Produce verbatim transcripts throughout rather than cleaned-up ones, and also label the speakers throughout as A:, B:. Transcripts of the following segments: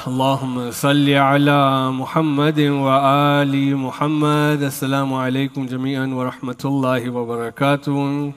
A: اللهم صل على محمد وآل محمد. Assalamu alaikum jami'an wa rahmatullahi wa barakatuh.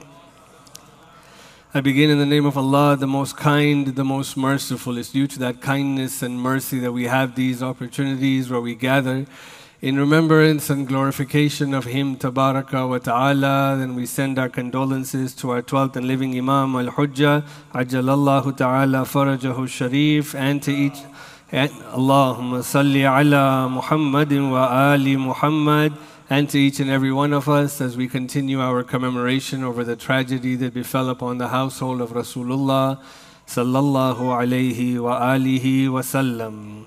A: I begin in the name of Allah, the most kind, the most merciful. It's due to that kindness and mercy that we have these opportunities where we gather in remembrance and glorification of Him, Tabaraka wa Ta'ala. Then we send our condolences to our twelfth and living Imam Al-Hujjah, Ajjalallahu Ta'ala Farajahu Sharif, and to each, and Allahumma salli ala Muhammadin wa ali Muhammad, and to each and every one of us as we continue our commemoration over the tragedy that befell upon the household of Rasulullah sallallahu alayhi wa alihi wa sallam.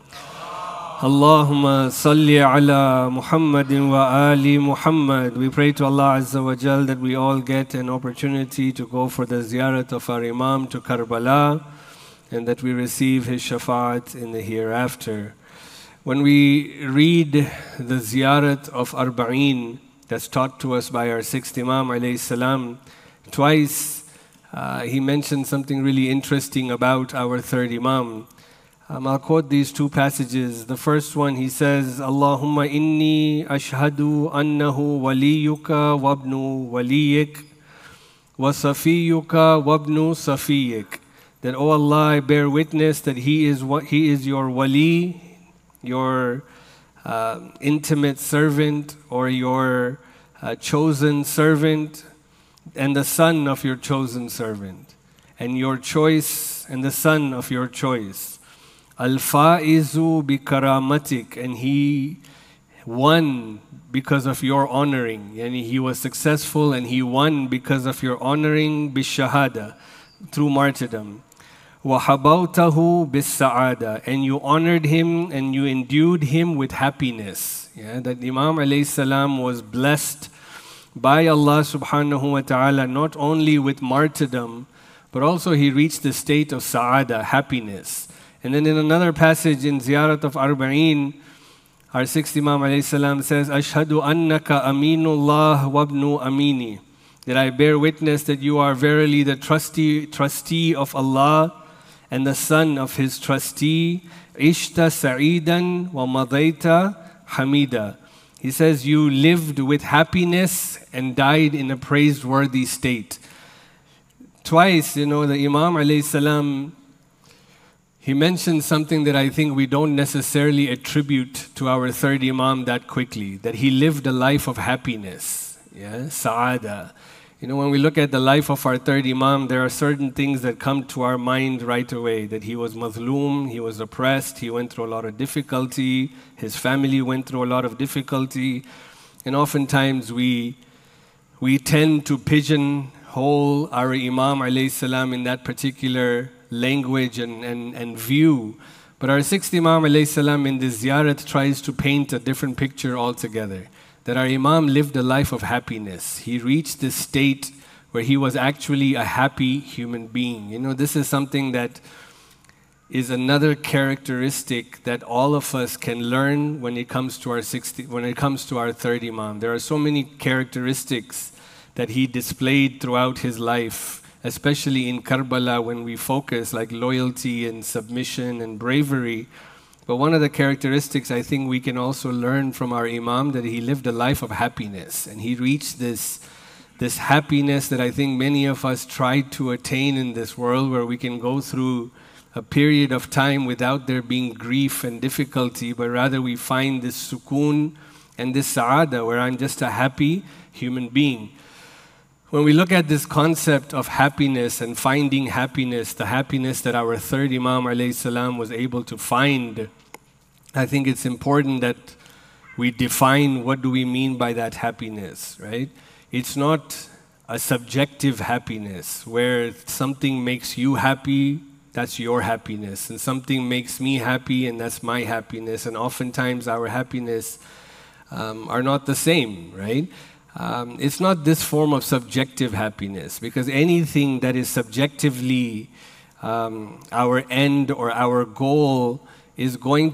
A: Allahumma salli ala Muhammadin wa ali Muhammad. We pray to Allah Azza wa Jal that we all get an opportunity to go for the ziyarat of our Imam to Karbala, and that we receive his shafa'at in the hereafter. When we read the ziyarat of Arba'een that's taught to us by our sixth Imam alayhi salam, twice uh, he mentioned something really interesting about our third Imam. Um, I'll quote these two passages. The first one, he says, Allahumma inni ashhadu annahu waliyuka wabnu waliyik wa safiyuka wabnu safiyik. That, oh Allah, I bear witness that He is what He is your wali, your uh, intimate servant, or your uh, chosen servant, and the son of your chosen servant, and your choice, and the son of your choice. Al-Fa'izu bi karamatik, and he won because of your honoring. And he was successful and he won because of your honoring bi shahada, through martyrdom. وَحَبَوْتَهُ بِالسَّعَادَةِ, and you honored him and you endued him with happiness. Yeah, that Imam alayhi salam was blessed by Allah subhanahu wa ta'ala not only with martyrdom, but also he reached the state of sa'ada, happiness. And then in another passage in Ziyarat of Arba'een, our sixth Imam alayhi salam says, Ashhadu annaka aminullah wabnu amini, that I bear witness that you are verily the trustee, trustee of Allah and the son of His trustee. Ishta sa'idan wa madaita hamida. He says, you lived with happiness and died in a praiseworthy state. Twice, you know, the Imam alayhi salam, he mentioned something that I think we don't necessarily attribute to our third Imam that quickly, that he lived a life of happiness, yeah, sa'ada. You know, when we look at the life of our third Imam, there are certain things that come to our mind right away, that he was mazloom, he was oppressed, he went through a lot of difficulty, his family went through a lot of difficulty, and oftentimes we, we tend to pigeonhole our Imam alayhi salam in that particular language and, and, and view. But our sixth Imam alayhi salam in this ziyarat tries to paint a different picture altogether. That our Imam lived a life of happiness. He reached this state where he was actually a happy human being. You know, this is something that is another characteristic that all of us can learn when it comes to our sixth, when it comes to our third Imam. There are so many characteristics that he displayed throughout his life, especially in Karbala when we focus, like loyalty and submission and bravery. But one of the characteristics I think we can also learn from our Imam, that he lived a life of happiness. And he reached this, this happiness that I think many of us tried to attain in this world, where we can go through a period of time without there being grief and difficulty, but rather we find this sukoon and this sa'ada, where I'm just a happy human being. When we look at this concept of happiness and finding happiness, the happiness that our third Imam alayhi salam was able to find, I think it's important that we define what do we mean by that happiness, right? It's not a subjective happiness where something makes you happy, that's your happiness, and something makes me happy and that's my happiness. And oftentimes our happiness um, are not the same, right? Um, it's not this form of subjective happiness, because anything that is subjectively um, our end or our goal is going to